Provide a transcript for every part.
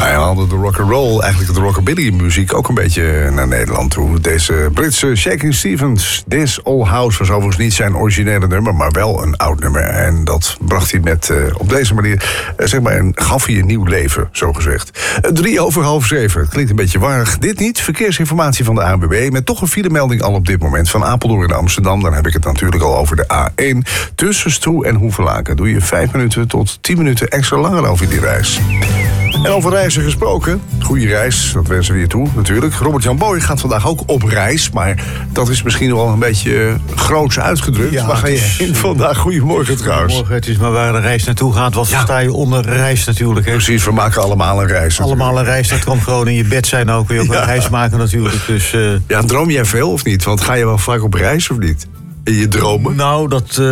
Hij haalde de rock'n'roll, eigenlijk de rockabilly muziek, ook een beetje naar Nederland toe. Deze Britse Shakin' Stevens, This Old House, was overigens niet zijn originele nummer, maar wel een oud nummer. En dat bracht hij met, op deze manier, gaf hij een nieuw leven, zo gezegd. 7:03. Het klinkt een beetje warrig. Dit niet. Verkeersinformatie van de ANWB, met toch een filemelding al op dit moment van Apeldoorn naar Amsterdam. Dan heb ik het natuurlijk al over de A1 tussen Stroe en Hoevelaken. Doe je 5 minuten tot 10 minuten extra langer over die reis. En over reizen gesproken, goede reis, dat wensen we je toe natuurlijk. Robert-Jan Boy gaat vandaag ook op reis, maar dat is misschien wel een beetje groots uitgedrukt. Ja, waar ga je heen vandaag? Goedemorgen trouwens. Goedemorgen, het is maar waar de reis naartoe gaat. Wat versta je onder reis natuurlijk. Hè? Precies, we maken allemaal een reis. Allemaal een reis, dat kan gewoon in je bed zijn ook. Kun je ook een reis maken natuurlijk. Dus, Ja, droom jij veel of niet? Want ga je wel vaak op reis of niet? In je dromen? Nou,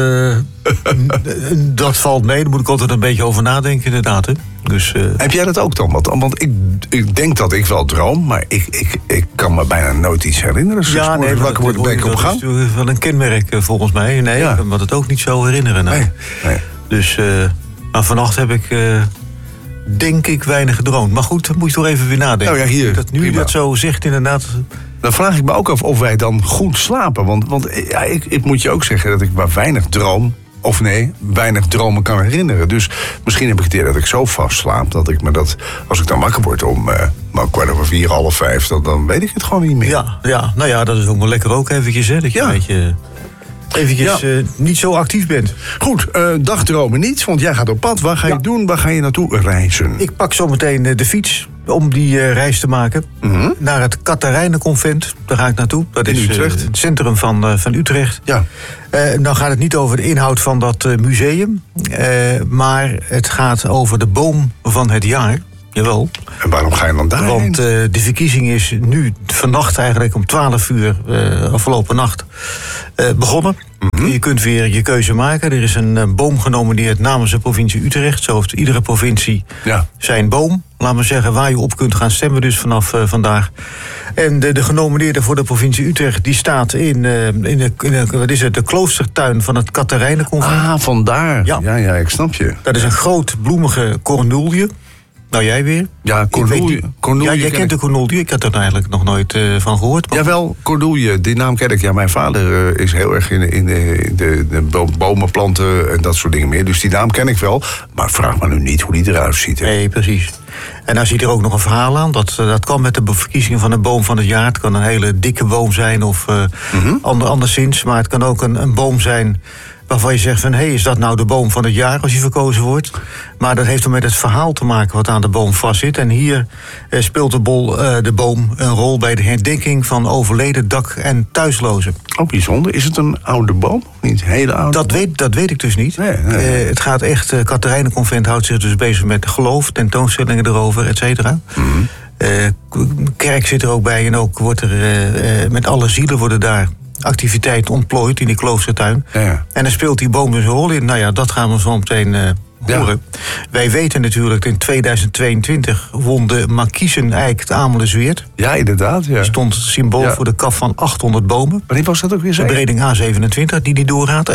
dat valt mee. Daar moet ik altijd een beetje over nadenken inderdaad. Hè? Dus, Heb jij dat ook dan? Want ik denk dat ik wel droom, maar ik kan me bijna nooit iets herinneren. Ja, nee, wakker worden ben ik op gang. Dat is natuurlijk wel een kenmerk volgens mij. Nee, ik kan me dat ook niet zo herinneren. Nou. Nee. Dus, maar vannacht heb ik, denk ik, weinig gedroomd. Maar goed, dan moet je toch even weer nadenken. Nou ja, hier. Nu je dat zo zegt inderdaad. Dan vraag ik me ook af of wij dan goed slapen. Want ik moet je ook zeggen dat ik maar weinig droom. Of nee, weinig dromen kan herinneren. Dus misschien heb ik het idee dat ik zo vast slaap dat ik me dat, als ik dan wakker word om 4:15, dan weet ik het gewoon niet meer. Ja, nou ja, dat is ook wel lekker ook eventjes, hè. Dat je een beetje niet zo actief bent. Goed, dagdromen niet, want jij gaat op pad. Waar ga je doen? Waar ga je naartoe reizen? Ik pak zometeen de fiets om die reis te maken. Naar het Catharijnenconvent. Daar ga ik naartoe. Dat is het centrum van Utrecht. Ja. Dan gaat het niet over de inhoud van dat museum. Maar het gaat over de boom van het jaar. Jawel. En waarom ga je dan daarheen? Want de verkiezing is nu vannacht eigenlijk om 12:00 afgelopen nacht begonnen. Je kunt weer je keuze maken. Er is een boom genomineerd namens de provincie Utrecht. Zo heeft iedere provincie zijn boom. Laten we zeggen waar je op kunt gaan stemmen dus vanaf vandaag. En de genomineerde voor de provincie Utrecht die staat in de kloostertuin van het Catharijnenconvent. Ah, vandaar. Ja, ik snap je. Dat is een groot bloemige cornoelje. Nou, jij weer? Ja, cornoelje. Ja, jij kent de cornoelje. Ik had er eigenlijk nog nooit van gehoord. Jawel, cornoelje. Die naam ken ik. Ja, mijn vader is heel erg in de bomen planten en dat soort dingen meer. Dus die naam ken ik wel. Maar vraag me nu niet hoe die eruit ziet. Hè. Nee, precies. En daar zit er ook nog een verhaal aan. Dat kan met de verkiezing van een boom van het jaar. Het kan een hele dikke boom zijn of anderszins. Maar het kan ook een boom zijn waarvan je zegt van, is dat nou de boom van het jaar als je verkozen wordt? Maar dat heeft dan met het verhaal te maken wat aan de boom vastzit. En hier speelt de boom een rol bij de herdenking van overleden dak- en thuislozen. Oh, bijzonder. Is het een oude boom? Niet een hele oude boom? Dat weet ik dus niet. Nee. Het gaat echt, Catharijnenconvent houdt zich dus bezig met geloof, tentoonstellingen erover, et cetera. Kerk zit er ook bij en ook wordt er met alle zielen worden daar activiteiten ontplooit in die kloostertuin. Ja. En dan speelt die boom dus een rol in. Nou ja, dat gaan we zo meteen horen. Wij weten natuurlijk dat in 2022 won de Markiezeneik het Amelenweerd. Ja, inderdaad. Ja. Die stond symbool voor de kaf van 800 bomen. Wanneer was dat ook weer zo? De breding A27, die doorgaat.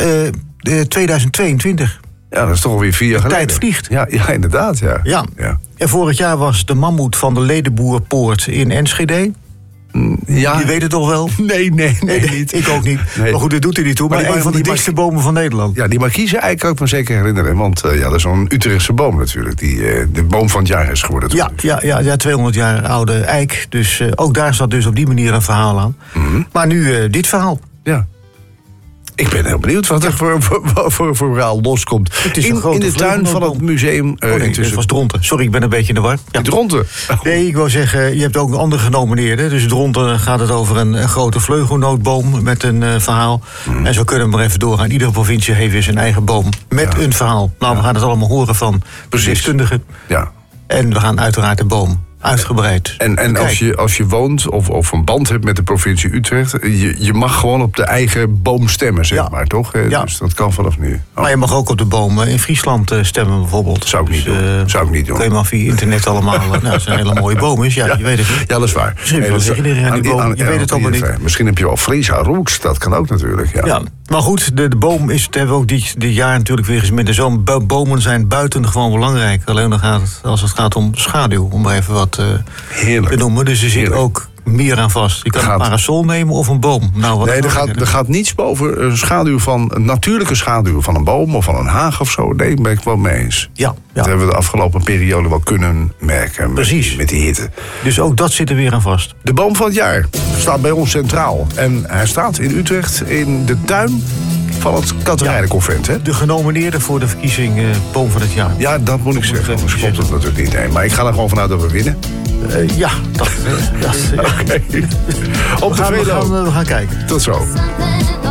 2022. Ja, dat is toch alweer 4 jaar geleden. Tijd vliegt. Ja, inderdaad. Ja. En vorig jaar was de mammoet van de Ledenboerpoort in Enschede. Ja. Je weet het toch wel? Nee, niet. Ik ook niet. Nee. Maar goed, dat doet hij niet toe. Maar een van de dikste bomen van Nederland. Ja, die Markiezeneik kan ik me zeker herinneren. Want dat is zo'n Utrechtse boom natuurlijk. Die de boom van het jaar is geworden. Ja, 200 jaar oude eik. Dus ook daar zat dus op die manier een verhaal aan. Maar nu dit verhaal. Ja. Ik ben heel benieuwd wat er voor verhaal loskomt. In de tuin van het museum. Het was Dronten. Sorry, ik ben een beetje in de war. Ja. Dronten? Nee, ik wou zeggen, je hebt ook een andere genomineerde. Dus Dronten gaat het over een grote vleugelnootboom met een verhaal. En zo kunnen we maar even doorgaan. Iedere provincie heeft weer zijn eigen boom met een verhaal. Nou, we gaan het allemaal horen van deskundigen. Ja. En we gaan uiteraard de boom uitgebreid. En als je woont of een band hebt met de provincie Utrecht, je mag gewoon op de eigen boom stemmen, zeg maar, toch? Ja. Dus dat kan vanaf nu. Maar je mag ook op de boom in Friesland stemmen, bijvoorbeeld. Zou ik niet doen. Kun je maar via internet allemaal. Dat zijn hele mooie bomen. Ja, je weet het niet. Ja, dat is waar. Misschien wel zeggen aan die boom. Je weet het allemaal niet. Misschien heb je wel Frisa Roots, dat kan ook natuurlijk. Ja. Maar goed, de boom is, dat hebben we ook dit jaar natuurlijk weer eens met de zomer. Bomen zijn buitengewoon belangrijk. Alleen dan als het gaat om schaduw, om maar even wat te noemen. Dus er zit ook meer aan vast. Je kan een parasol nemen of een boom. Er gaat niets boven een natuurlijke schaduw van een boom of van een haag of zo. Nee, daar ben ik wel mee eens. Ja. Dat hebben we de afgelopen periode wel kunnen merken. Precies. Met die hitte. Dus ook dat zit er weer aan vast. De boom van het jaar staat bij ons centraal. En hij staat in Utrecht in de tuin van het Katerijnenconvent, hè? De genomineerde voor de verkiezing boom van het jaar. Ja, dat moet ik zeggen. Anders klopt het natuurlijk niet. Nee, maar ik ga er gewoon vanuit dat we winnen. Oké. Op de Velo. We gaan kijken. Tot zo.